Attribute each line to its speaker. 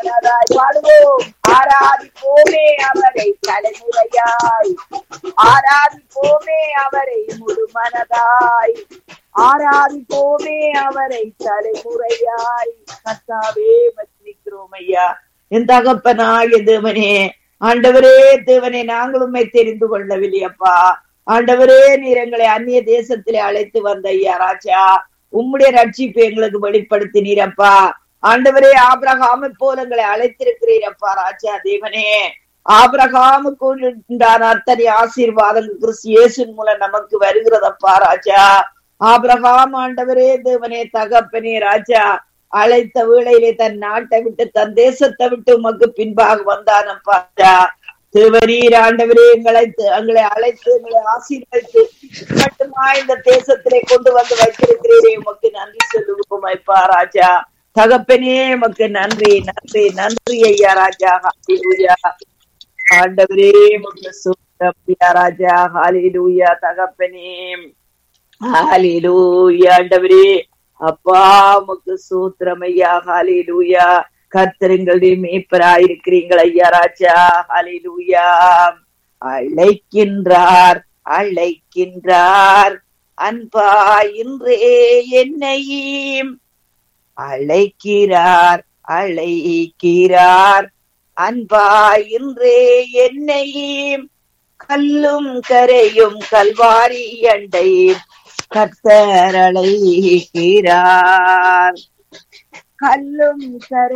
Speaker 1: மனதாய் பாடுவோம். ஆராதிப்போமே அவரை தலைமுறையாய், ஆராதிப்போமே அவரை முழு மனதாய், ஆராதிப்போமே அவரை தலைமுறையாய். கர்த்தாவே மன்னிக்கிறோம் ஐயா. என் தகப்பனாகிய தேவனே, ஆண்டவரே தேவனே, நாங்கள் உம்மை தெரிந்து கொள்ளவில்லையப்பா. ஆண்டவரே, நீர் எங்களை அந்நிய தேசத்திலே அழைத்து வந்த ஐயா ராஜா, உம்முடைய ரட்சிப்பு எங்களுக்கு வெளிப்படுத்தினீரப்பா. ஆண்டவரே, ஆபிரகாமை போல எங்களை அழைத்திருக்கிறீரப்பா ராஜா தேவனே. ஆபிரகாமுக்கு உண்டான அத்தனை ஆசீர்வாதங்கள் கிறிஸ்து இயேசுவின் மூலம் நமக்கு வருகிறதப்பா ராஜா. ஆபிரகாம் ஆண்டவரே தேவனே தகப்பனே ராஜா, அழைத்த வேளையிலே தன் நாட்டை விட்டு தன் தேசத்தை விட்டு உமக்கு பின்பாக வந்தானப்பா தேவரீர். ஆண்டவரே, எங்களை அழைத்து எங்களை ஆசீர்வதித்து மட்டுமா இந்த தேசத்திலே கொண்டு வந்து வைத்திருக்கிறீரே, உமக்கு நன்றி சொல்லுவோம் ஐப்பா ராஜா. தகப்பனே உமக்கு நன்றி நன்றி நன்றி ஐயா ராஜா. ஹல்லேலூயா. ஆண்டவரே உமக்கு ஸ்தோத்திரம் ஐயா ராஜா. ஹல்லேலூயா. தகப்பனே ஹல்லேலூயா. ஆண்டவரே அப்பா உமக்கு ஸ்தோத்திரம் ஐயா. ஹல்லேலூயா. கர்த்தருங்களுடைய மேய்ப்பராயிருக்கிறீங்கள் ஐயா ராஜா. ஹல்லேலூயா. அழைக்கின்றார் அழைக்கின்றார் அன்பா இன்றே என்னையும் அழைக்கிறார் அழைக்கிறார் அன்பா இன்றே என்னையும் கல்லும் கரையும் கல்வாரி அண்டை கர்த்தர் அழைக்கிறார். கல்லும் கரை